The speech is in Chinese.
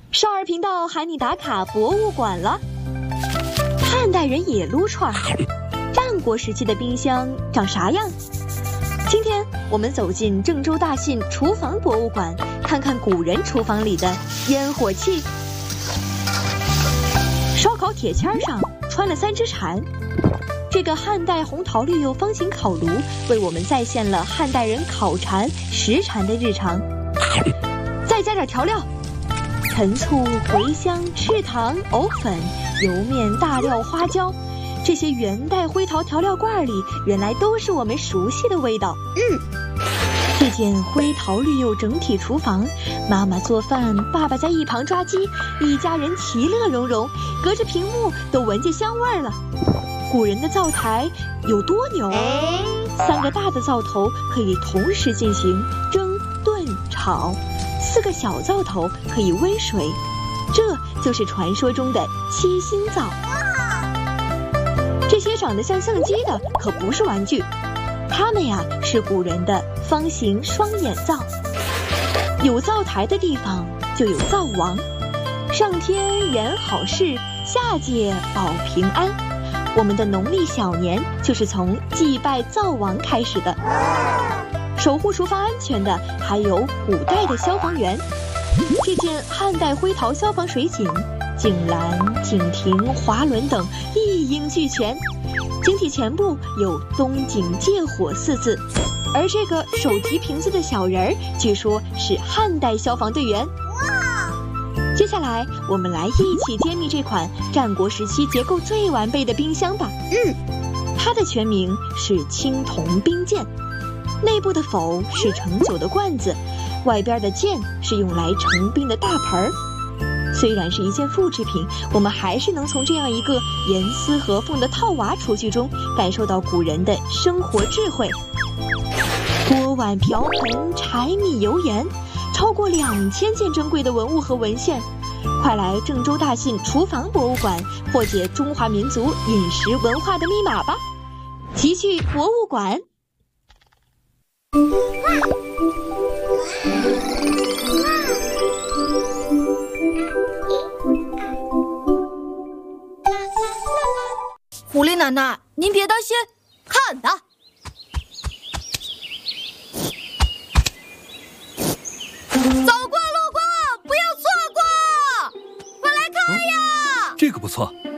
少儿频道喊你打卡博物馆了。汉代人也撸串，战国时期的冰箱长啥样？今天我们走进郑州大信厨房博物馆，看看古人厨房里的烟火气。烧烤铁签上穿了3只蝉，这个汉代红桃绿釉方形烤炉为我们再现了汉代人烤蝉、食蝉的日常。再加点调料，陈醋、茴香、赤糖、藕粉、油面、大料、花椒，这些元代灰陶调料罐里原来都是我们熟悉的味道。这间灰陶绿釉整体厨房，妈妈做饭，爸爸在一旁抓鸡，一家人其乐融融，隔着屏幕都闻见香味了。古人的灶台有多牛？3个大的灶头可以同时进行蒸、炖、炒，4个小灶头可以煨水，这就是传说中的7星灶。这些长得像相机的可不是玩具，它们呀是古人的方形双眼灶。有灶台的地方就有灶王，上天言好事，下界保平安。我们的农历小年就是从祭拜灶王开始的。守护厨房安全的还有古代的消防员。这件汉代灰陶消防水井，井栏、井亭、滑轮等一应俱全。井体前部有东井借火4字，而这个手提瓶子的小人儿，据说是汉代消防队员。接下来我们来一起揭秘这款战国时期结构最完备的冰箱吧。它的全名是青铜冰鉴，内部的否是盛酒的罐子，外边的鉴是用来盛冰的大盆儿。虽然是一件复制品，我们还是能从这样一个严丝合缝的套娃厨具中感受到古人的生活智慧。锅碗瓢盆、柴米油盐，超过2000件珍贵的文物和文献。快来郑州大信厨房博物馆破解中华民族饮食文化的密码吧！齐去博物馆。 狐狸奶奶，您别担心，看呐！走过路过不要错过，快来看呀！ 这个不错。